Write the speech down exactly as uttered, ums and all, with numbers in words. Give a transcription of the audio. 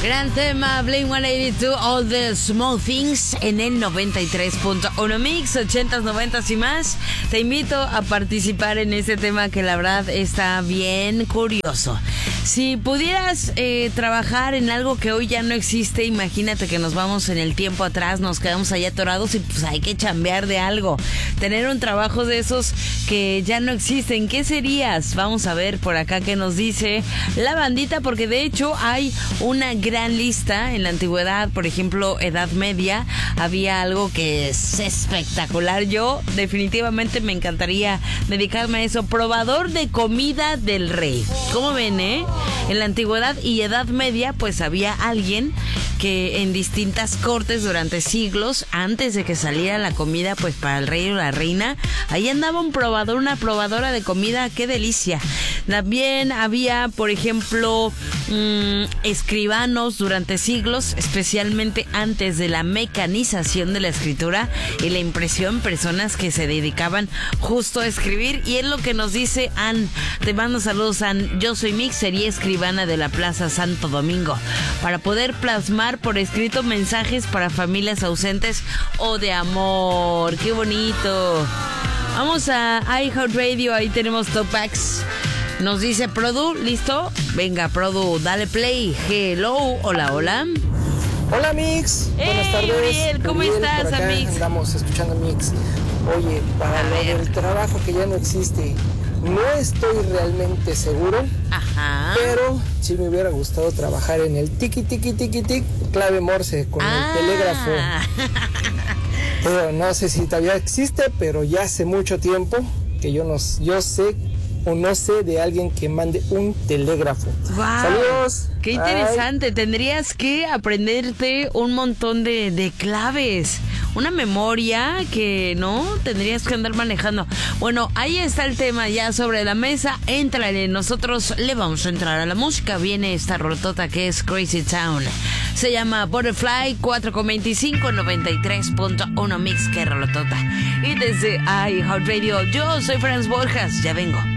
Gran tema, Blink ciento ochenta y dos, All the Small Things, en el noventa y tres punto uno Mix, ochentas, noventas y más. Te invito a participar en este tema que la verdad está bien curioso. Si pudieras eh, trabajar en algo que hoy ya no existe, imagínate que nos vamos en el tiempo atrás, nos quedamos allá atorados y pues hay que chambear de algo. Tener un trabajo de esos que ya no existen, ¿qué serías? Vamos a ver por acá qué nos dice la bandita, porque de hecho hay una gran lista en la antigüedad. Por ejemplo, Edad Media, había algo que es espectacular. Yo definitivamente me encantaría dedicarme a eso, probador de comida del rey. ¿Cómo ven, eh? En la antigüedad y Edad Media, pues había alguien que en distintas cortes durante siglos, antes de que saliera la comida pues para el rey o la reina, ahí andaba un probador, una probadora de comida. ¡Qué delicia! También había, por ejemplo, mmm, escribanos durante siglos, especialmente antes de la mecanización de la escritura y la impresión, personas que se dedicaban justo a escribir. Y es lo que nos dice Ann. Te mando saludos, Ann. Yo soy Mix, sería escribana de la Plaza Santo Domingo, para poder plasmar por escrito mensajes para familias ausentes o de amor. ¡Qué bonito! Vamos a iHeartRadio, ahí tenemos Topax. Nos dice Produ, ¿listo? Venga, Produ, dale play. Hello, hola, hola. Hola, Mix. Hey, buenas tardes. Uriel, ¿cómo Uriel, estás, por acá Mix? Andamos escuchando Mix. Oye, para A lo ver. del trabajo que ya no existe, no estoy realmente seguro. Ajá. Pero sí me hubiera gustado trabajar en el tiki tiki tiki tic clave Morse con ah. el telégrafo. Pero no sé si todavía existe, pero ya hace mucho tiempo que yo no yo sé o no sé de alguien que mande un telégrafo. Wow. Saludos. Qué interesante. Bye. Tendrías que aprenderte un montón de, de claves. Una memoria que no tendrías que andar manejando. Bueno, ahí está el tema ya sobre la mesa. Éntrale, nosotros le vamos a entrar a la música. Viene esta rolotota que es Crazy Town. Se llama Butterfly, cuatro con veinticinco, noventa y tres punto uno Mix. Qué rolotota. Y desde iHeartRadio, yo soy Franz Borjas. Ya vengo.